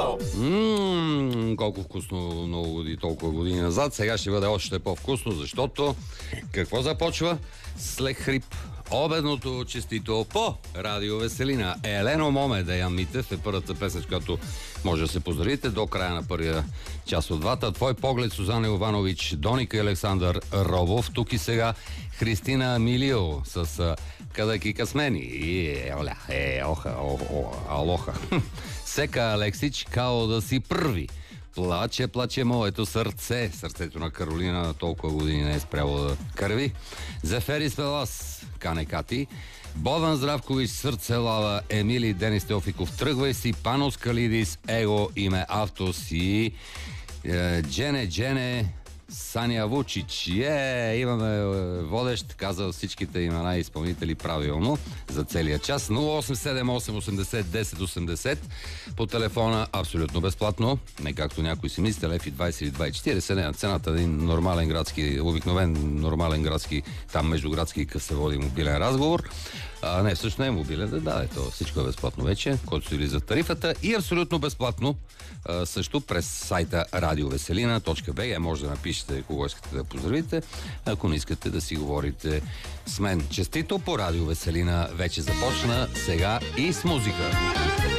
Колко вкусно толкова години назад. Сега ще бъде още по-вкусно, защото какво започва? След хрип. Обедното честито по Радио Веселина. Елено Моме, Деян Митев е първата песен, с която може да се поздравите до края на първия час от двата. Твой поглед, Сузана Йованович, Доника и Александър Робов. Тук и сега Христина Милио с Кадаки Касмени. Алоха. Сека Алексич, као да си първи. Плаче моето сърце. Сърцето на Каролина на толкова години не е спряло да кърви. Зеферис Велас, Кане Кати. Богдан Здравкович, Сърце Лава, Емили Денис Теофиков, Тръгвай си, Панос Калидис, Его, Име Автос и Джене, Саня Вучич. Имаме водещ, казал всичките имена и изпълнители правилно за целия час. 0878801080 по телефона, абсолютно безплатно. Не както някой си мисли, лев и 20 или 24. Не на цената на един нормален градски, обикновен нормален градски, там междуградски се води мобилен разговор. Не, всъщност не е мобилен, да, ето, всичко е безплатно вече, който се влиза тарифата и абсолютно безплатно също през сайта radioveselina.bg може да напишете кого искате да поздравите, ако не искате да си говорите с мен. Честито по Радио Веселина вече започна сега и с музика.